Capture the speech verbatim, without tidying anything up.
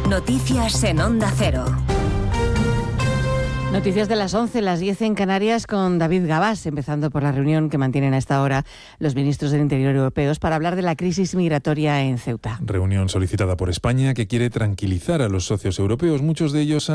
Noticias en Onda Cero. Noticias de las once, las diez en Canarias con David Gabás, empezando por la reunión que mantienen a esta hora los ministros del Interior europeos para hablar de la crisis migratoria en Ceuta. Reunión solicitada por España que quiere tranquilizar a los socios europeos, muchos de ellos